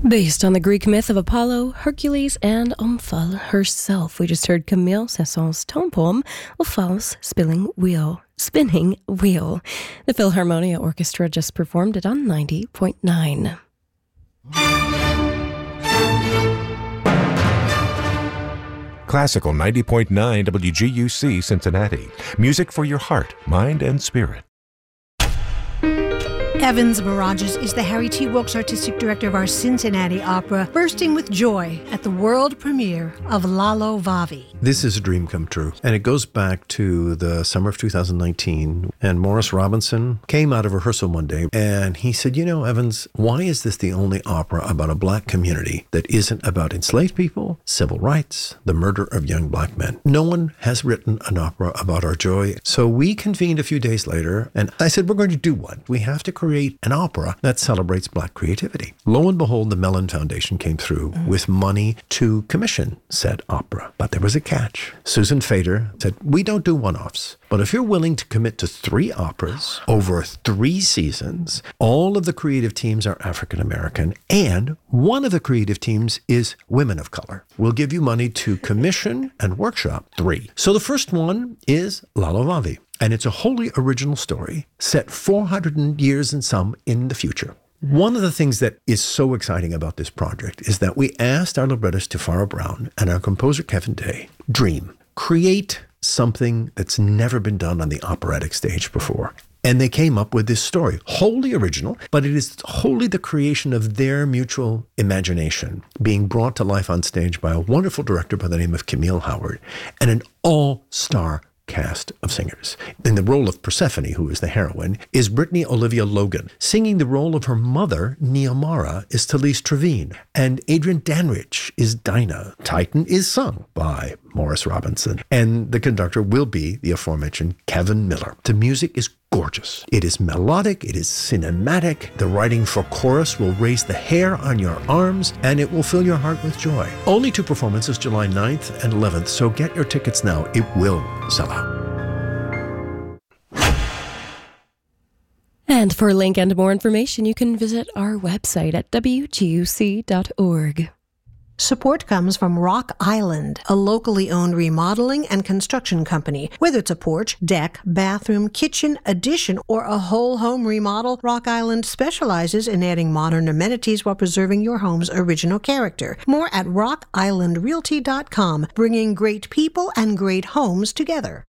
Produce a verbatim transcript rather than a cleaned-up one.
Based on the Greek myth of Apollo, Hercules, and Omphale herself, we just heard Camille Saint-Saëns' tone poem, Omphale's Spinning Wheel. Spinning Wheel. The Philharmonia Orchestra just performed it on ninety point nine. Classical ninety point nine W G U C Cincinnati. Music for your heart, mind, and spirit. Evans Mirages is the Harry T. Wilkes Artistic Director of our Cincinnati Opera, bursting with joy at the world premiere of Lalo Vavi. This is a dream come true, and it goes back to the summer of two thousand nineteen, and Morris Robinson came out of rehearsal one day, and he said, you know, Evans, why is this the only opera about a black community that isn't about enslaved people, civil rights, the murder of young black men? No one has written an opera about our joy. So we convened a few days later, and I said, we're going to do one. We have to create an opera that celebrates black creativity. Lo and behold, the Mellon Foundation came through mm. with money to commission said opera. But there was a catch. Susan Fader said, we don't do one-offs. But if you're willing to commit to three operas over three seasons, all of the creative teams are African American, and one of the creative teams is women of color. We'll give you money to commission and workshop three. So the first one is Lalo Vavi. And it's a wholly original story set four hundred years and some in the future. One of the things that is so exciting about this project is that we asked our librettist Tafara Brown and our composer Kevin Day, dream, create something that's never been done on the operatic stage before. And they came up with this story, wholly original, but it is wholly the creation of their mutual imagination being brought to life on stage by a wonderful director by the name of Camille Howard and an all-star cast of singers. In the role of Persephone, who is the heroine, is Brittany Olivia Logan. Singing the role of her mother, Neomara, is Talise Trevine. And Adrian Danrich is Dinah. Titan is sung by Morris Robinson. And the conductor will be the aforementioned Kevin Miller. The music is gorgeous. It is melodic. It is cinematic. The writing for chorus will raise the hair on your arms, and it will fill your heart with joy. Only two performances, July ninth and eleventh, so get your tickets now. It will sell out. And for a link and more information, you can visit our website at w g u c dot org. Support comes from Rock Island, a locally owned remodeling and construction company. Whether it's a porch, deck, bathroom, kitchen, addition, or a whole home remodel, Rock Island specializes in adding modern amenities while preserving your home's original character. More at rock island realty dot com, bringing great people and great homes together.